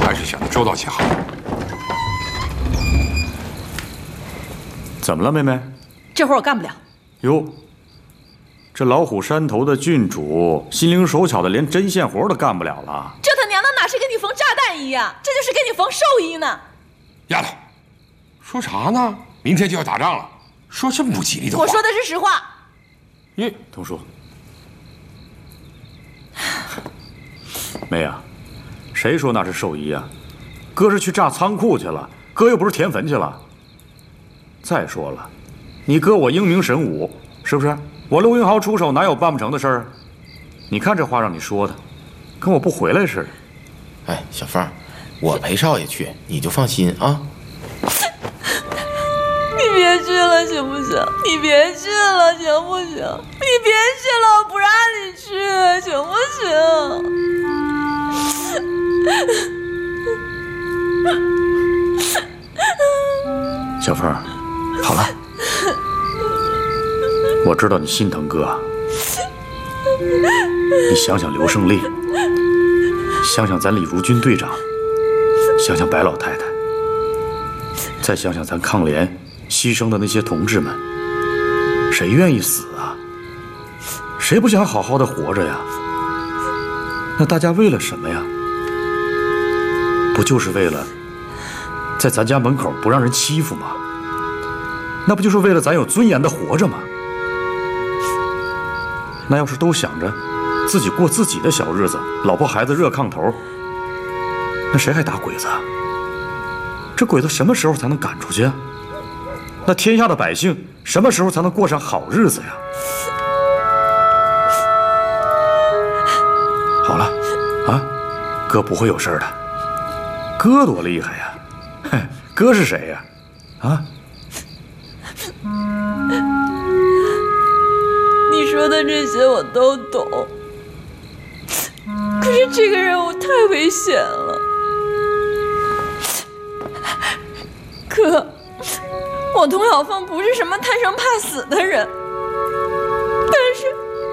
还是想得周到些好。 怎么了，妹妹？ 这活我干不了。 哟，这老虎山头的郡主心灵手巧的，连针线活都干不了了。 这他娘的哪是给你缝炸弹衣呀？这就是给你缝寿衣呢！ 丫头，说啥呢？明天就要打仗了，说这么不吉利的话。 我说的是实话。 你童叔，妹呀，谁说那是寿衣啊？哥是去炸仓库去了，哥又不是填坟去了。再说了，你哥我英明神武，是不是？我陆英豪出手哪有办不成的事儿啊？你看这话让你说的，跟我不回来似的。 哎，小凤，我陪少爷去，你就放心啊。 你别去了行不行？你别去了行不行？你别去了，我不让你去行不行？ 小凤，好了，我知道你心疼哥，你想想刘胜利，想想咱李如军队长，想想白老太太，再想想咱抗联牺牲的那些同志们，谁愿意死啊？谁不想好好的活着呀？那大家为了什么呀？不就是为了在咱家门口不让人欺负吗？那不就是为了咱有尊严的活着吗？那要是都想着自己过自己的小日子，老婆孩子热炕头，那谁还打鬼子啊？这鬼子什么时候才能赶出去啊？那天下的百姓什么时候才能过上好日子呀？好了，啊，哥不会有事的。哥多厉害呀！哼，哥是谁呀？啊？ 你说的这些我都懂，可是这个任务太危险了。哥，我童小凤不是什么贪生怕死的人，